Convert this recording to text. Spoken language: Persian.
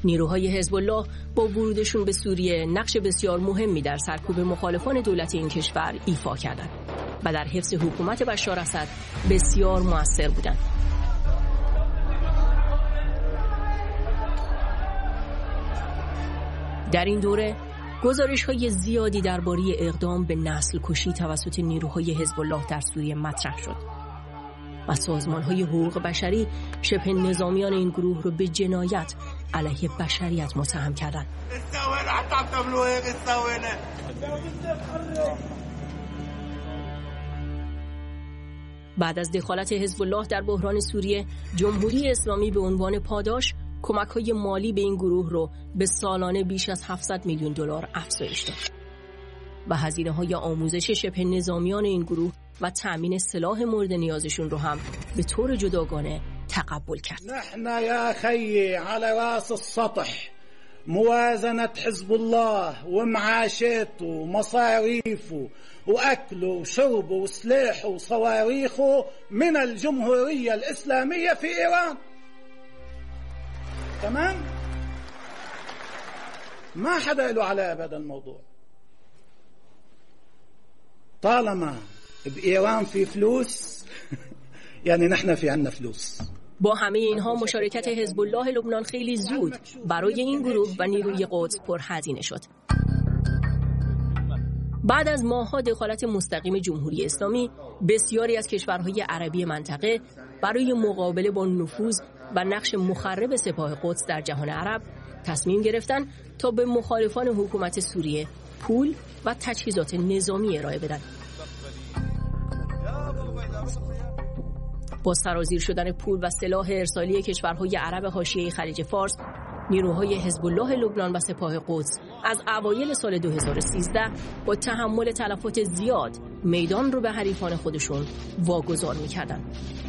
نیروهای حزب الله با ورودشون به سوریه نقش بسیار مهمی در سرکوب مخالفان دولت این کشور ایفا کردند و در حفظ حکومت بشار اسد بسیار مؤثر بودند. در این دوره گزارش‌های زیادی درباره اقدام به نسل کشی توسط نیروهای حزب الله در سوریه مطرح شد و سازمان‌های حقوق بشری شبه نظامیان این گروه رو به جنایت علیه بشریت متهم کردند. بعد از دخالت حزب الله در بحران سوریه، جمهوری اسلامی به عنوان پاداش کمک‌های مالی به این گروه رو به سالانه بیش از 700 میلیون دلار افزایش داد و هزینه‌های آموزش شبه نظامیان این گروه و تأمین سلاح مورد نیازشون رو هم به طور جداگانه تقبل کرد. نحن يا خيي على راس السطح موازنة حزب الله ومعاشاته ومصاريفه وأكله وشربه وسلاحه وصواريخه من الجمهورية الإسلامية في إيران. تمام؟ ما حدا له علاقة بهذا الموضوع. طالما بإيران في فلوس يعني نحن في عنا فلوس. با همه اینها مشارکت حزب الله لبنان خیلی زود برای این گروه و نیروی قدس پرهزینه شد. بعد از ماه‌ها دخالت مستقیم جمهوری اسلامی، بسیاری از کشورهای عربی منطقه برای مقابله با نفوذ و نقش مخرب سپاه قدس در جهان عرب تصمیم گرفتند تا به مخالفان حکومت سوریه پول و تجهیزات نظامی ارائه بدن. با سرازیر شدن پول و سلاح ارسالی کشورهای عرب حاشیه خلیج فارس، نیروهای حزب الله لبنان و سپاه قدس از اوایل سال 2013 با تحمل تلفات زیاد میدان رو به حریفان خودشون واگذار می‌کردند.